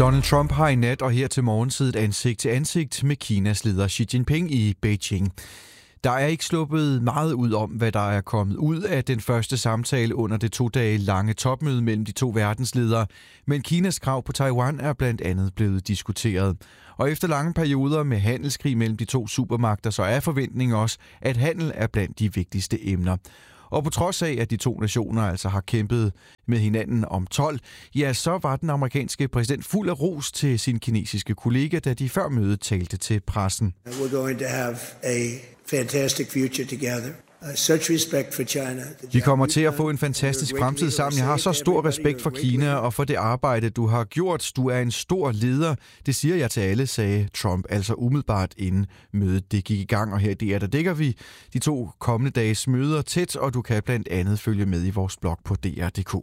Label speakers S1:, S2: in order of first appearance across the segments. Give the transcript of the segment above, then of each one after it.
S1: Donald Trump har i nat og her til morgen siddet ansigt til ansigt med Kinas leder Xi Jinping i Beijing. Der er ikke sluppet meget ud om, hvad der er kommet ud af den første samtale under det 2 dage lange topmøde mellem de to verdensledere, men Kinas krav på Taiwan er blandt andet blevet diskuteret. Og efter lange perioder med handelskrig mellem de to supermagter, så er forventningen også, at handel er blandt de vigtigste emner. Og på trods af, at de to nationer altså har kæmpet med hinanden om 12, ja, så var den amerikanske præsident fuld af ros til sin kinesiske kollega, da de før mødet talte til pressen.
S2: We're going to have a fantastic future together. Such respect for China.
S1: Vi kommer til at få en fantastisk fremtid sammen. Jeg har så stor respekt for Kina og for det arbejde, du har gjort. Du er en stor leder. Det siger jeg til alle, sagde Trump, altså umiddelbart inden mødet det gik i gang. Og her i DR, der dækker vi de 2 kommende dages møder tæt, og du kan blandt andet følge med i vores blog på dr.dk.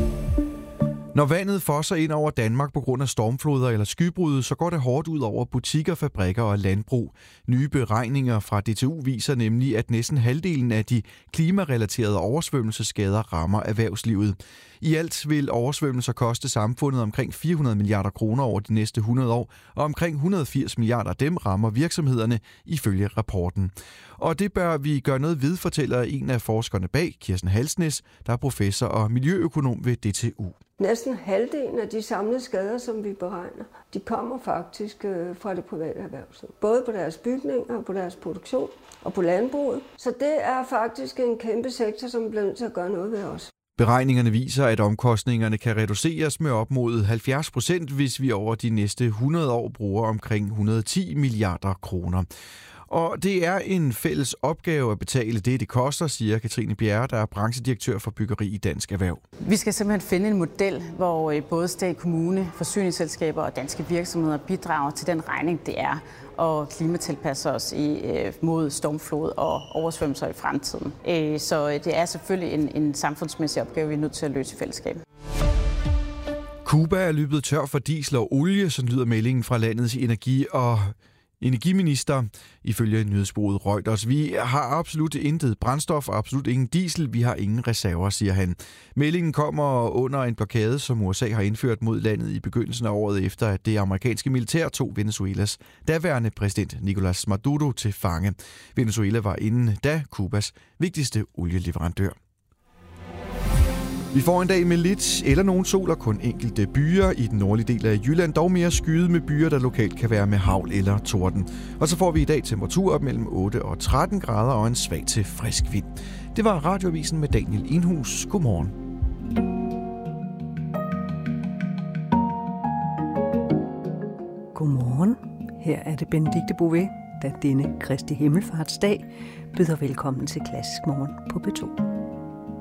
S1: Når vandet fosser ind over Danmark på grund af stormfloder eller skybrud, så går det hårdt ud over butikker, fabrikker og landbrug. Nye beregninger fra DTU viser nemlig, at næsten halvdelen af de klimarelaterede oversvømmelsesskader rammer erhvervslivet. I alt vil oversvømmelser koste samfundet omkring 400 milliarder kroner over de næste 100 år, og omkring 180 milliarder af dem rammer virksomhederne ifølge rapporten. Og det bør vi gøre noget ved, fortæller en af forskerne bag, Kirsten Halsnæs, der er professor og miljøøkonom ved DTU.
S3: Næsten halvdelen af de samlede skader, som vi beregner, de kommer faktisk fra det private erhvervsliv. Både på deres bygninger, på deres produktion og på landbruget. Så det er faktisk en kæmpe sektor, som bliver nødt til at gøre noget ved os.
S1: Beregningerne viser, at omkostningerne kan reduceres med op mod 70%, hvis vi over de næste 100 år bruger omkring 110 milliarder kroner. Og det er en fælles opgave at betale det koster, siger Katrine Bjerre, der er branchedirektør for byggeri i Dansk Erhverv.
S4: Vi skal simpelthen finde en model, hvor både stat, kommune, forsyningsselskaber og danske virksomheder bidrager til den regning, det er og klimatilpasser os mod stormflod og oversvømmelser i fremtiden. Så det er selvfølgelig en samfundsmæssig opgave, vi er nødt til at løse i fællesskab.
S1: Cuba er løbet tør for diesel og olie, så lyder meldingen fra landets energiminister, ifølge nyhedsbureauet Reuters. Vi har absolut intet brændstof og absolut ingen diesel. Vi har ingen reserver, siger han. Meldingen kommer under en blokade, som USA har indført mod landet i begyndelsen af året efter, at det amerikanske militær tog Venezuelas daværende præsident Nicolás Maduro til fange. Venezuela var inden da Cubas vigtigste olieleverandør. Vi får en dag med lidt eller nogen sol og kun enkelte byer i den nordlige del af Jylland, dog mere skyet med byer, der lokalt kan være med hagl eller torden. Og så får vi i dag temperaturer mellem 8 og 13 grader og en svag til frisk vind. Det var Radioavisen med Daniel Enhus. Godmorgen.
S5: Godmorgen. Her er det Benedikte Bouvet, der denne Kristi Himmelfartsdag byder velkommen til Klassisk Morgen på P2.